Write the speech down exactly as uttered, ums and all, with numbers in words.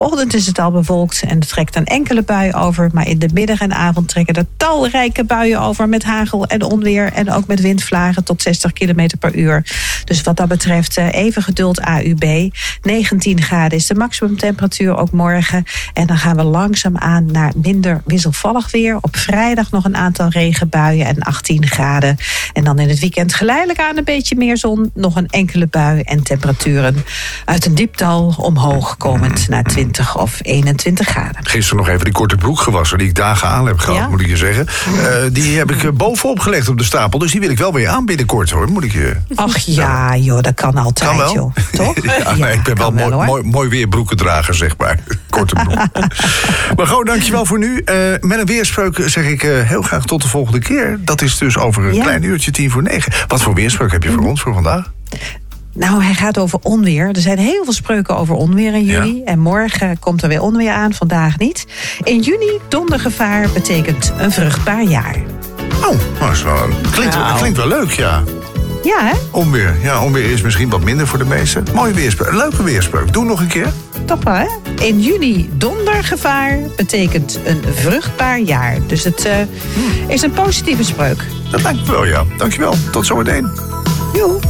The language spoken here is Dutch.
Ochtend is het al bewolkt en er trekt een enkele bui over. Maar in de middag en avond trekken er talrijke buien over met hagel en onweer. En ook met windvlagen tot zestig kilometer per uur. Dus wat dat betreft even geduld A U B. negentien graden is de maximumtemperatuur ook morgen. En dan gaan we langzaam aan naar minder wisselvallig weer. Op vrijdag nog een aantal regenbuien en achttien graden. En dan in het weekend geleidelijk aan een beetje meer zon. Nog een enkele bui en temperaturen uit een diepdal omhoog komend naar twintig of eenentwintig graden. Gisteren nog even die korte broek gewassen die ik dagen aan heb gehad, ja? moet ik je zeggen. Uh, die heb ik bovenop gelegd op de stapel. Dus die wil ik wel weer aan binnenkort, hoor. Moet ik je... Ach ja, joh, dat kan altijd, kan wel. Joh. Toch? ja, ja, nee, ik ben wel, wel mooi, mooi, mooi weer broekendrager, zeg maar. Korte broek. Maar gewoon, dankjewel voor nu. Uh, met een weerspreuk zeg ik uh, heel graag tot de volgende keer. Dat is dus over een ja. klein uurtje, tien voor negen. Wat voor weerspreuk heb je voor ons voor vandaag? Nou, hij gaat over onweer. Er zijn heel veel spreuken over onweer in juni. Ja. En morgen komt er weer onweer aan, vandaag niet. In juni, dondergevaar betekent een vruchtbaar jaar. Oh, dat is wel, klinkt, nou. klinkt wel leuk, ja. Ja, hè? Onweer. Ja, onweer is misschien wat minder voor de meesten. Mooie weerspreuk. Leuke weerspreuk. Doe nog een keer. Toch wel, hè? In juni, dondergevaar betekent een vruchtbaar jaar. Dus het uh, hmm. is een positieve spreuk. Dat lijkt me wel, ja. Dankjewel. Tot zometeen. Joe.